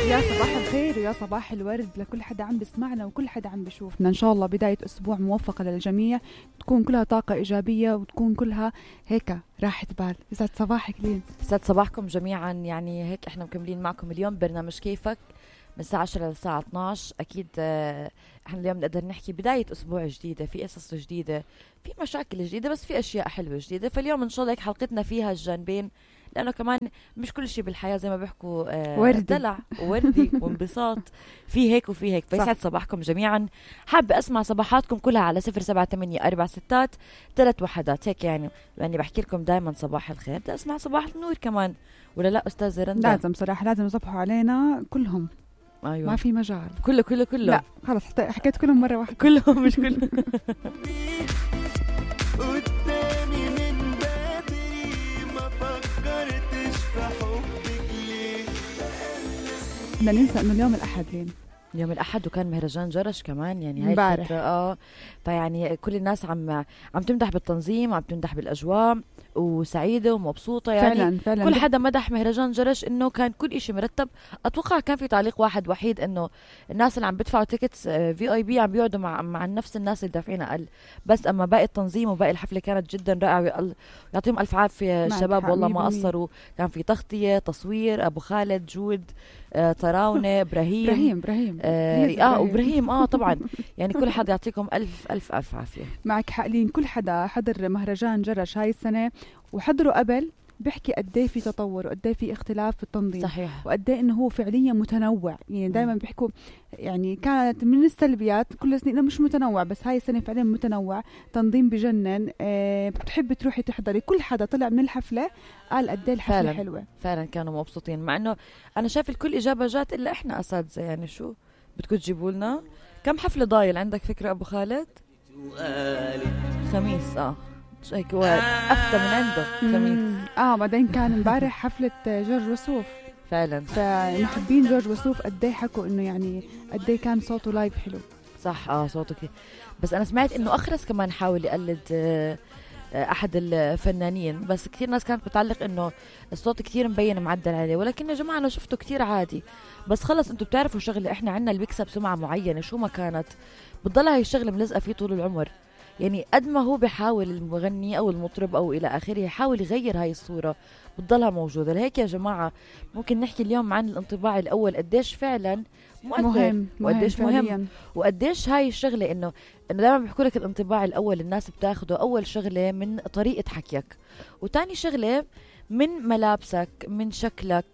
يا صباح الخير ويا صباح الورد لكل حدا عم بسمعنا وكل حدا عم بشوفنا. إن شاء الله بداية أسبوع موفقة للجميع، تكون كلها طاقة إيجابية وتكون كلها هيك راحة بال. يسعد صباحك لين. يسعد صباحكم جميعا. يعني هيك احنا مكملين معكم اليوم برنامج كيفك من الساعة 10 للساعة 12. أكيد احنا اليوم نقدر نحكي بداية أسبوع جديدة، في قصص جديدة، في مشاكل جديدة، بس في أشياء حلوة جديدة. فاليوم إن شاء الله هيك حلقتنا فيها الجانبين، لأنه كمان مش كل شيء بالحياة زي ما بيحكوا دلع ووردي وانبساط، في هيك وفي هيك. فيسعد صباحكم جميعا. حابة أسمع صباحاتكم كلها على 078463 هيك. يعني لأني بحكي لكم دايما صباح الخير، بدي أسمع صباح النور كمان، ولا لا أستاذة رندا؟ لازم صراحة، لازم يصبحوا علينا كلهم. أيوة. ما في مجال. كله لا خلص حكيت كلهم مرة واحدة. كلهم مش كلهم. قدامي من بدري ما فكرتش في حبك ليه. بدنا ننسى إنه اليوم الأحد لين. يوم الأحد وكان مهرجان جرش كمان، يعني هاي امبارح. الفترة فيعني كل الناس عم تمدح بالتنظيم، عم تمدح بالأجواء وسعيدة ومبسوطة. يعني فعلا كل حدا مدح مهرجان جرش إنه كان كل إشي مرتب. أتوقع كان في تعليق واحد وحيد، إنه الناس اللي عم بدفعوا تيكتس VIP عم بيقعدوا مع نفس الناس اللي دافعين أقل، بس أما باقي التنظيم وباقي الحفلة كانت جدا رائعة. يعطيهم ألف عافية الشباب، والله ما قصروا. كان في تغطية، تصوير، أبو خالد، جود، طراونة، إبراهيم وإبراهيم طبعا. يعني كل حدا يعطيكم ألف ألف ألف عافية. معك حق لين. كل حدا حضر مهرجان جرش هاي السنة وحضروا قبل بيحكي قد ايه في تطور وقد ايه في اختلاف في التنظيم. صحيح. وقد ايه انه هو فعليا متنوع. يعني دائما بيحكوا يعني كانت من السلبيات كل سنة انه مش متنوع، بس هاي السنة فعليا متنوع، تنظيم بجنن. بتحبي تروحي تحضري. كل حدا طلع من الحفلة قال قد ايه الحفلة فعلا حلوة. فعلا كانوا مبسوطين، مع انه انا شايف الكل اجابة جات الا احنا اساتذة. يعني شو بدكم تجيبوا لنا؟ كم حفلة ضايل عندك فكرة ابو خالد؟ خميس هيك افتى من عنده خميس. بعدين كان امبارح حفلة جورج وسوف. فعلا. فمحبين جورج وسوف قد ايه حكوا انه يعني قد ايه كان صوته لايف حلو. صح صوتك. بس انا سمعت انه اخرس كمان حاول يقلد احد الفنانين، بس كثير ناس كانت بتعلق انه الصوت كثير مبين معدل عليه. ولكن يا جماعه انا شفته كثير عادي. بس خلص انتم بتعرفوا شغله، احنا عنا اللي بيكسب سمعه معينه شو ما كانت بتضل هاي الشغله ملزقه فيه طول العمر. يعني قد ما هو بيحاول المغني او المطرب او الى اخره يحاول يغير هاي الصوره بتضلها موجوده. لهيك يا جماعه ممكن نحكي اليوم عن الانطباع الاول، قديش فعلا مهم وقديش مهم، وقديش هاي الشغله انه دائما بيحكوا لك الانطباع الاول الناس بتاخده اول شغله من طريقه حكيك، وتاني شغله من ملابسك، من شكلك،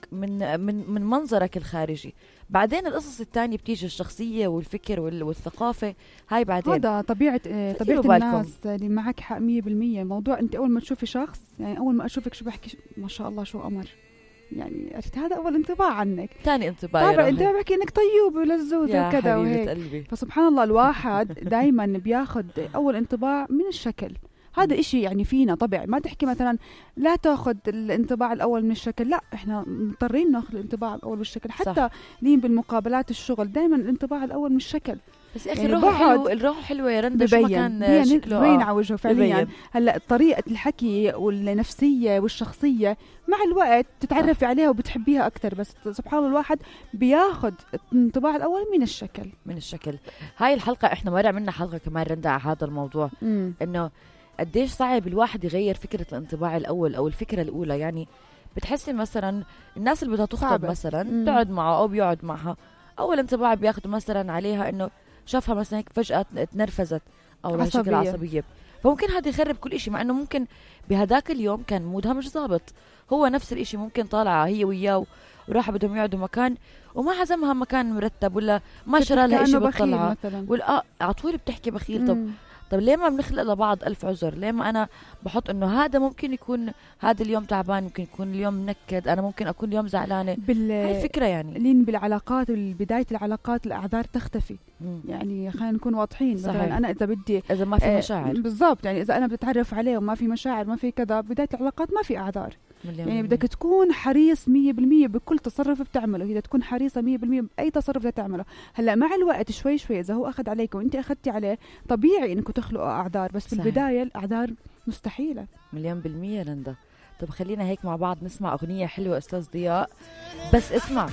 من منظرك الخارجي. بعدين القصص الثانية بتيجي الشخصية والفكر والثقافة، هاي بعدين. هذا طبيعة الناس اللي معك حق 100%. موضوع انت اول ما تشوفي شخص، يعني اول ما اشوفك شو بحكي ما شاء الله شو قمر، يعني عرفت هذا اول انطباع عنك. ثاني انطباع طبعا انت بحكي انك طيوب ولزوزة وكذا وهيك. فسبحان الله الواحد دايما بياخد اول انطباع من الشكل. هذا إشي يعني فينا طبع. ما تحكي مثلا لا تأخذ الانطباع الأول من الشكل، لا إحنا مضطرين نأخذ الانطباع الأول من الشكل. حتى لين بالمقابلات الشغل دايما الانطباع الأول من الشكل. بس يا أخي الروح حلوة يا رندا، شو ما كان شكله بين على وجهه فعليا. هلا طريقة الحكي والنفسية والشخصية مع الوقت تتعرفي عليها وبتحبيها أكتر. بس سبحان الله الواحد بياخد الانطباع الأول من الشكل. هاي الحلقة إحنا مرة عملنا حلقة كمان رندا على هذا الموضوع، إنه قديش صعب الواحد يغير فكرة الانطباع الأول أو الفكرة الأولى. يعني بتحسي مثلا الناس اللي بدها تخطب مثلا تقعد معه أو بيقعد معها، أول انطباع بياخده مثلا عليها إنه شافها مثلا هيك فجأة تنرفزت أو شكل عصبية، فممكن هذا يخرب كل إشي. مع إنه ممكن بهداك اليوم كان مودها مش ضابط. هو نفس الإشي ممكن طالعة هي وياه وراح بدهم يقعدوا مكان وما عزمها مكان مرتب، ولا ما شرى لها إشي بالطلعة، ولا عطول بتحكي بخيل. طب ليه ما بنخلق لبعض ألف عذر؟ ليه ما أنا بحط إنه هذا ممكن يكون هذا اليوم تعبان، ممكن يكون اليوم منكد، أنا ممكن أكون اليوم زعلانة. هاي الفكرة يعني. لين بالعلاقات وبداية العلاقات الأعذار تختفي. يعني خلينا نكون واضحين. مثلا أنا إذا ما في مشاعر بالضبط، يعني إذا أنا بتعرف عليه وما في مشاعر ما في كذا، بداية العلاقات ما في أعذار. يعني بدك تكون حريص 100% بكل تصرف بتعمله. إذا تكون حريصة 100% بأي تصرف بتعمله. هلا مع الوقت شوي إذا هو أخذ عليك وأنت أخذتي عليه، طبيعي إنكم تخلقوا أعذار. بس بالبداية الأعذار مستحيلة. 100% رندا. طب خلينا هيك مع بعض نسمع أغنية حلوة أستاذ ضياء. بس اسمع،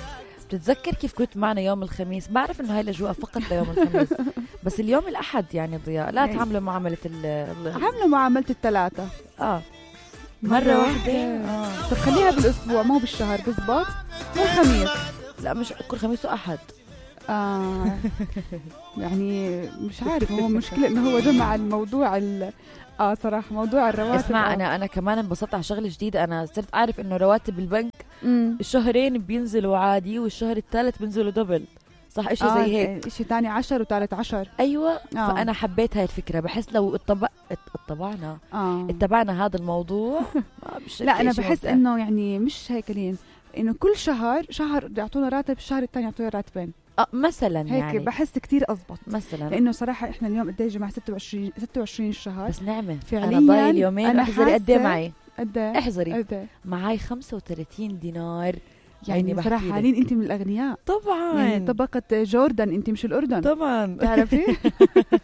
بتتذكر كيف كنت معنا يوم الخميس؟ بعرف انه هاي الاجواء فقط ليوم الخميس بس اليوم الاحد يعني ضياء لا تعاملوا معامله عاملوا معامله الثلاثه مرة واحدة. طب خليها بالاسبوع مو بالشهر بزبط. مو الخميس لا مش كل خميس واحد. يعني مش عارف هو مشكلة انه هو جمع الموضوع صراحة موضوع الرواتب. اسمع انا كمان انبسطت على شغلة جديدة. انا صرت اعرف انه رواتب البنك الشهرين بينزلوا عادي والشهر الثالث بينزلوا دبل. صح اشي زي هيك اشي تاني 10 وثالث 10. ايوه. فانا حبيت هاي الفكرة. بحس لو اتبعنا هذا الموضوع لا انا بحس انه يعني مش هيك لين انه كل شهر يعطونا راتب الشهر الثاني يعطونا راتبين مثلا هيك يعني بحس كتير أزبط مثلا. لانه صراحه احنا اليوم قد ايه يا جماعه 26 الشهر بس نعمه فعليا. انا ضايل يومين احذري قد ايه معي احذري معي 35 دينار يعني صراحه حاليا انت من الاغنياء طبعا يعني طبقه جوردن انت مش الاردن طبعا تعرفي